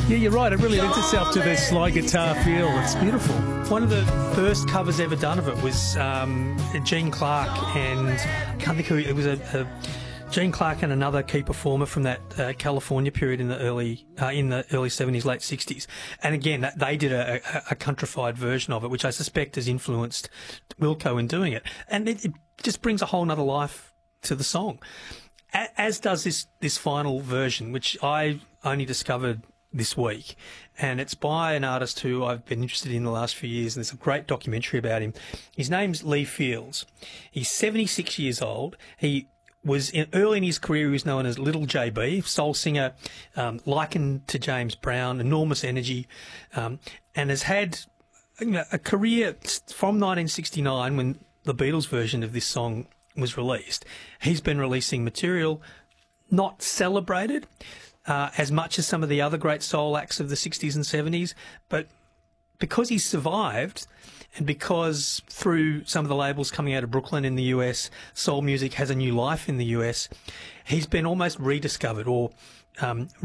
Yeah, you're right. It really lends itself to the slide guitar feel. It's beautiful. One of the first covers ever done of it was Gene Clark, and I can't think who it was. Gene Clark and another key performer from that California period in the early 70s, late 60s. And again, they did a countrified version of it, which I suspect has influenced Wilco in doing it. And it just brings a whole nother life to the song, as does this final version, which I only discovered this week, and it's by an artist who I've been interested in the last few years, and there's a great documentary about him. His name's Lee Fields. He's 76 years old. He was early in his career, he was known as Little JB, soul singer, likened to James Brown, enormous energy, and has had a career from 1969 when the Beatles version of this song was released. He's been releasing material not celebrated as much as some of the other great soul acts of the 60s and 70s, but because he's survived, and because through some of the labels coming out of Brooklyn in the US, soul music has a new life in the US, he's been almost rediscovered or